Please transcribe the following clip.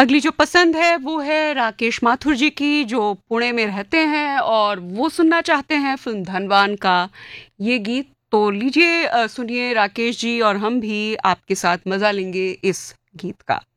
अगली जो पसंद है वो है राकेश माथुर जी की, जो पुणे में रहते हैं और वो सुनना चाहते हैं फिल्म धनवान का ये गीत। तो लीजिए सुनिए राकेश जी, और हम भी आपके साथ मजा लेंगे इस गीत का।